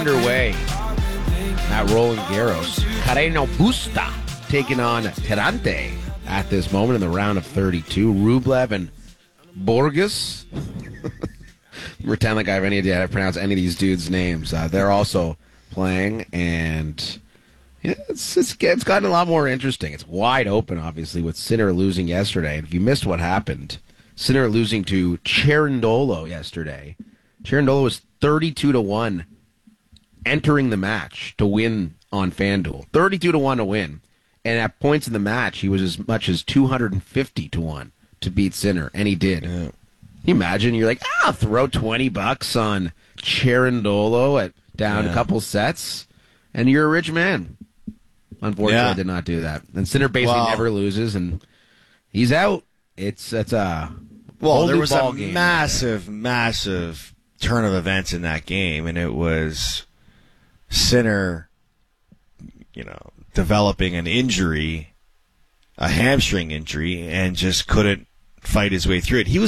underway at Roland Garros. Carreño Busta taking on Tirante at this moment in the round of 32. Rublev and Borges. Pretend like I have any idea how to pronounce any of these dudes' names. They're also playing, and yeah, it's gotten a lot more interesting. It's wide open, obviously, with Sinner losing yesterday. And if you missed what happened, Sinner losing to Cerundolo yesterday. Cerundolo was 32-1 entering the match to win on FanDuel. 32-1 to win. And at points in the match, he was as much as 250-1 to beat Sinner, and he did. Yeah. Can you imagine? You're like, throw $20 on Cerundolo at down a couple sets, and you're a rich man. Unfortunately, I did not do that. And Sinner basically never loses, and he's out. It's a whole there new was ball a game. massive turn of events in that game, and it was Sinner, developing an injury, a hamstring injury, and just couldn't fight his way through it. He was